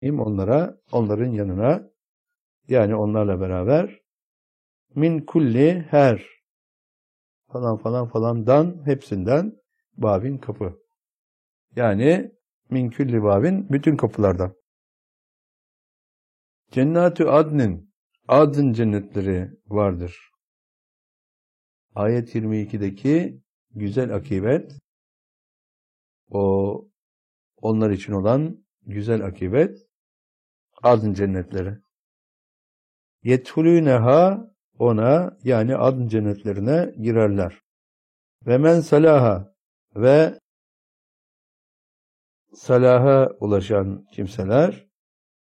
onlara, onların yanına, yani onlarla beraber min kulli her falan falan falandan, hepsinden babin kapı. Yani min kulli babin, bütün kapılardan. Cennetü adnin, adın cennetleri vardır. Ayet 22'deki güzel akibet, onlar için olan güzel akibet, adın cennetleri. Yedhulûneha, ona, yani adın cennetlerine girerler. Ve men salaha, ve salaha ulaşan kimseler,